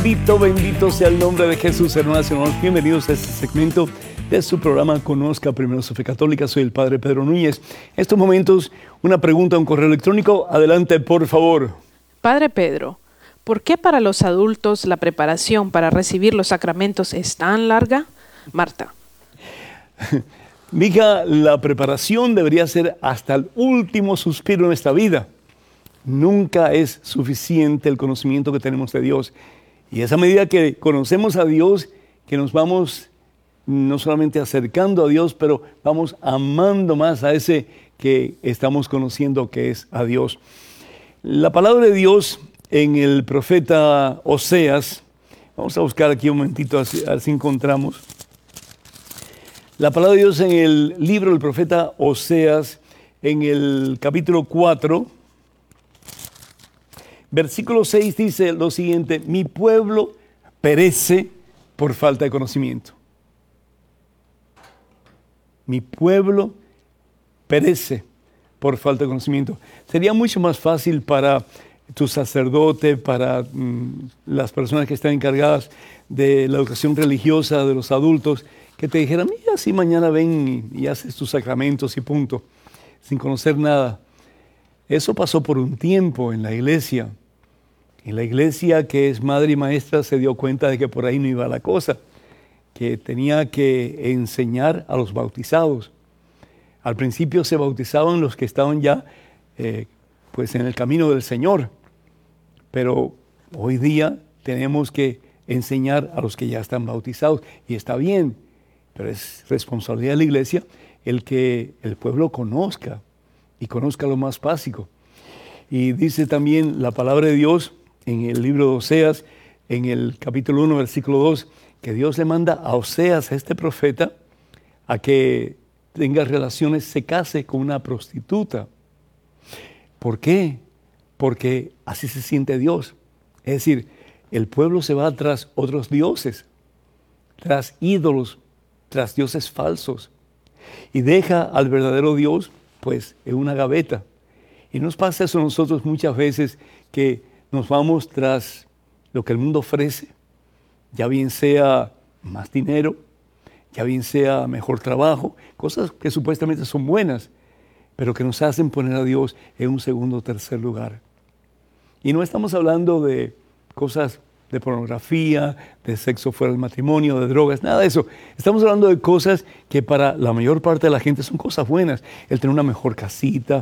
Bendito sea el nombre de Jesús, hermanas y hermanos. Bienvenidos a este segmento de su programa Conozca Primero su Fe Católica. Soy el Padre Pedro Núñez. En estos momentos, una pregunta, un correo electrónico. Adelante, por favor. Padre Pedro, ¿por qué para los adultos la preparación para recibir los sacramentos es tan larga? Marta. Mija, la preparación debería ser hasta el último suspiro en esta vida. Nunca es suficiente el conocimiento que tenemos de Dios. Y esa medida que conocemos a Dios, que nos vamos no solamente acercando a Dios, pero vamos amando más a ese que estamos conociendo, que es a Dios. La palabra de Dios en el profeta Oseas, vamos a buscar aquí un momentito, así encontramos. La palabra de Dios en el libro del profeta Oseas, en el capítulo 4, versículo 6 dice lo siguiente: mi pueblo perece por falta de conocimiento. Mi pueblo perece por falta de conocimiento. Sería mucho más fácil para tu sacerdote, para las personas que están encargadas de la educación religiosa de los adultos, que te dijeran: mira, si mañana ven y haces tus sacramentos y punto, sin conocer nada. Eso pasó por un tiempo en la iglesia. En la iglesia, que es madre y maestra, se dio cuenta de que por ahí no iba la cosa, que tenía que enseñar a los bautizados. Al principio se bautizaban los que estaban ya pues en el camino del Señor, pero hoy día tenemos que enseñar a los que ya están bautizados, y está bien, pero es responsabilidad de la iglesia el que el pueblo conozca, y conozca lo más básico. Y dice también la palabra de Dios en el libro de Oseas, en el capítulo 1, versículo 2, que Dios le manda a Oseas, a este profeta, a que tenga relaciones, se case con una prostituta. ¿Por qué? Porque así se siente Dios. Es decir, el pueblo se va tras otros dioses, tras ídolos, tras dioses falsos, y deja al verdadero Dios pues en una gaveta. Y nos pasa eso a nosotros muchas veces, que nos vamos tras lo que el mundo ofrece, ya bien sea más dinero, ya bien sea mejor trabajo, cosas que supuestamente son buenas, pero que nos hacen poner a Dios en un segundo o tercer lugar. Y no estamos hablando de cosas de pornografía, de sexo fuera del matrimonio, de drogas, nada de eso. Estamos hablando de cosas que para la mayor parte de la gente son cosas buenas. El tener una mejor casita,